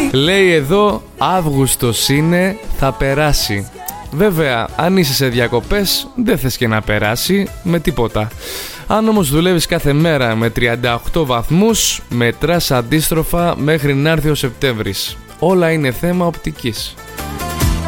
Λέει εδώ, Αύγουστος είναι, θα περάσει. Βέβαια, αν είσαι σε διακοπές, δεν θες και να περάσει με τίποτα. Αν όμως δουλεύεις κάθε μέρα με 38 βαθμούς, μετράς αντίστροφα μέχρι να έρθει ο Σεπτέμβρης. Όλα είναι θέμα οπτικής.